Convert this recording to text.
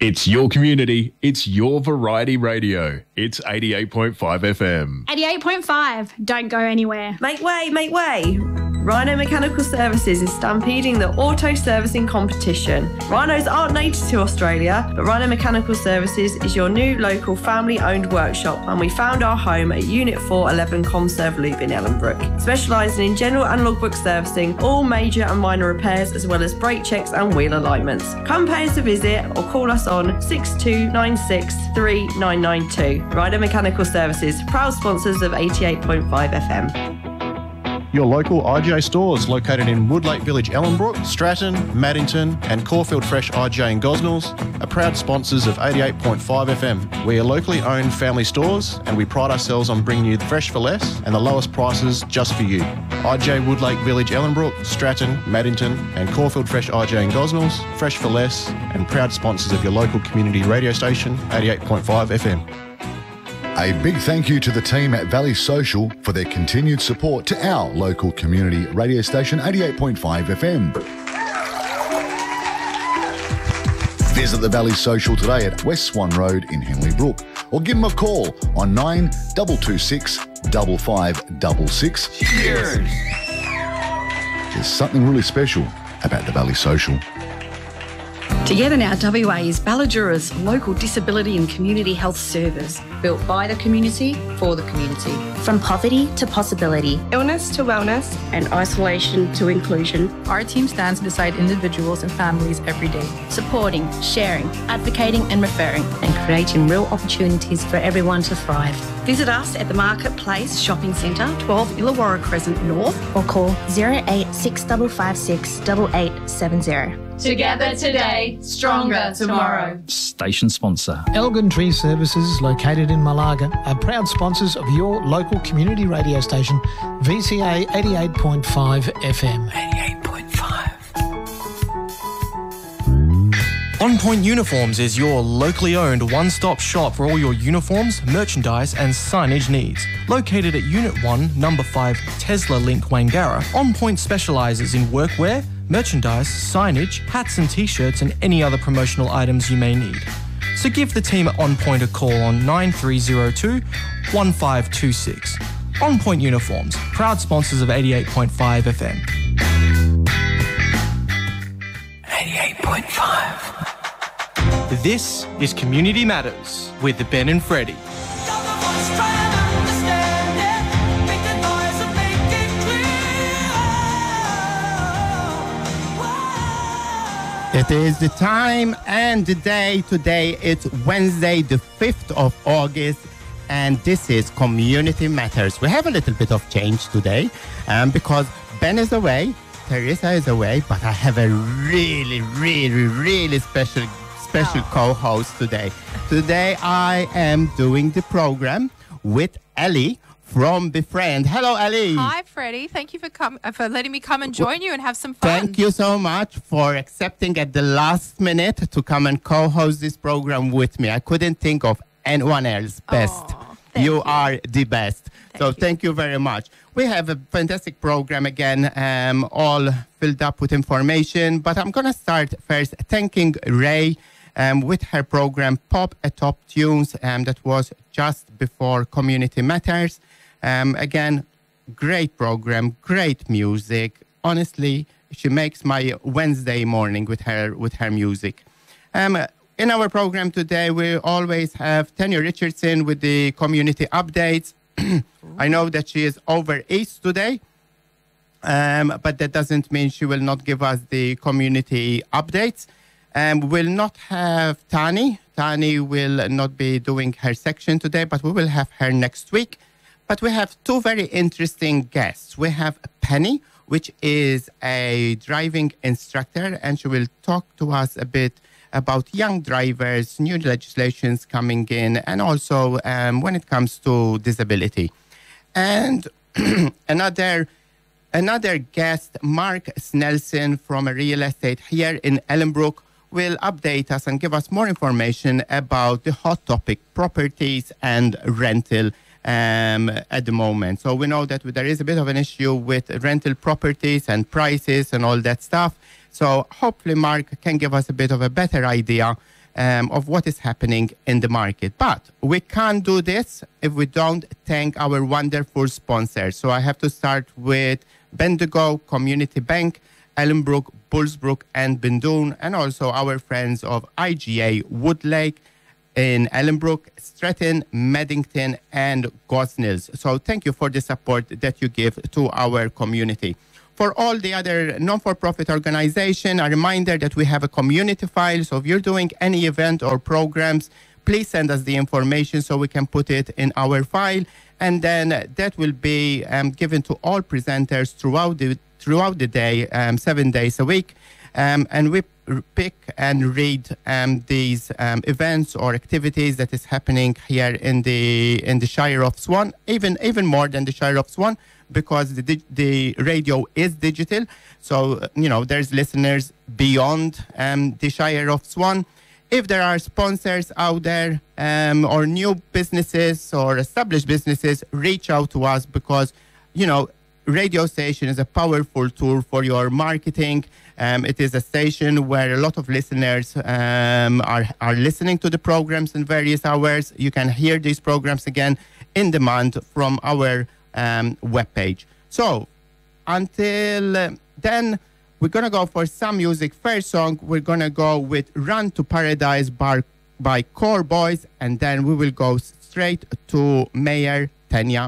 It's your community. It's your variety radio. It's 88.5 FM. 88.5. Don't go anywhere. Make way, make way. Rhino Mechanical Services is stampeding the auto servicing competition. Rhinos aren't native to Australia, but Rhino Mechanical Services is your new local family-owned workshop, and we found our home at Unit 411 Comserve Loop in Ellenbrook, specialising in general and logbook servicing, all major and minor repairs, as well as brake checks and wheel alignments. Come pay us a visit or call us on 6296 3992. Rhino Mechanical Services, proud sponsors of 88.5 FM. Your local IGA stores located in Woodlake Village, Ellenbrook, Stratton, Maddington and Caulfield Fresh IGA in Gosnells are proud sponsors of 88.5 FM. We are locally owned family stores and we pride ourselves on bringing you the fresh for less and the lowest prices just for you. IGA Woodlake Village, Ellenbrook, Stratton, Maddington and Caulfield Fresh IGA in Gosnells, fresh for less and proud sponsors of your local community radio station, 88.5 FM. A big thank you to the team at Valley Social for their continued support to our local community radio station, 88.5 FM. Visit the Valley Social today at West Swan Road in Henley Brook, or give them a call on 9226 5566. Cheers! There's something really special about the Valley Social. Together Now WA is Balladura's local disability and community health service, built by the community for the community. From poverty to possibility, illness to wellness, and isolation to inclusion, our team stands beside individuals and families every day, supporting, sharing, advocating and referring, and creating real opportunities for everyone to thrive. Visit us at the Marketplace Shopping Centre, 12 Illawarra Crescent North, or call 08656 8870. Together today, stronger tomorrow. Station sponsor. Elgin Tree Services, located in Malaga, are proud sponsors of your local community radio station, VCA 88.5 FM. 88.5. On Point Uniforms is your locally owned one-stop shop for all your uniforms, merchandise and signage needs. Located at Unit 1, Number 5, Tesla Link, Wangara, On Point specialises in workwear, merchandise, signage, hats and t-shirts and any other promotional items you may need. So give the team at On Point a call on 9302 1526. On Point Uniforms, proud sponsors of 88.5 FM. 88.5. This is Community Matters with Ben and Freddie. It is the time and the day. Today it's Wednesday, the 5th of August, and this is Community Matters. We have a little bit of change today because Ben is away, Teresa is away, but I have a really special co-host today. Today I am doing the program with Ellie from Befriend. Hello, Ellie. Hi, Freddie. Thank you for letting me come and join you and have some fun. Thank you so much for accepting at the last minute to come and co-host this program with me. I couldn't think of anyone else best. You are the best. Thank you very much. We have a fantastic program again, all filled up with information. But I'm going to start first thanking Ray with her program Pop Atop Tunes that was just before Community Matters. Again, great program, great music. Honestly, she makes my Wednesday morning with her music. In our program today, we always have Tanya Richardson with the community updates. I know that she is over east today, but that doesn't mean she will not give us the community updates. We'll not have Tani. Tani will not be doing her section today, but we will have her next week. But we have two very interesting guests. We have Penny, which is a driving instructor, and she will talk to us a bit about young drivers, new legislations coming in, and also when it comes to disability. And another guest, Mark Snelson from a real estate here in Ellenbrook, will update us and give us more information about the hot topic, properties and rental at the moment. So we know that there is a bit of an issue with rental properties and prices and all that stuff. So hopefully Mark can give us a bit of a better idea of what is happening in the market. But we can't do this if we don't thank our wonderful sponsors. So I have to start with Bendigo Community Bank, Ellenbrook, Bullsbrook and Bindoon, and also our friends of IGA Woodlake in Ellenbrook, Stratton, Maddington and Gosnells. So thank you for the support that you give to our community. For all the other non-for-profit organizations, a reminder that we have a community file. So if you're doing any event or programs, please send us the information so we can put it in our file. And then that will be given to all presenters throughout the day, 7 days a week. And we pick and read these events or activities that is happening here in the Shire of Swan, even more than the Shire of Swan, because the radio is digital. So, there's listeners beyond the Shire of Swan. If there are sponsors out there or new businesses or established businesses, reach out to us because, radio station is a powerful tool for your marketing. It is a station where a lot of listeners are listening to the programs in various hours. You can hear these programs again in demand from our webpage. So until then, we're going to go for some music. First song, we're going to go with Run to Paradise by Core Boys, and then we will go straight to Mayor Tanya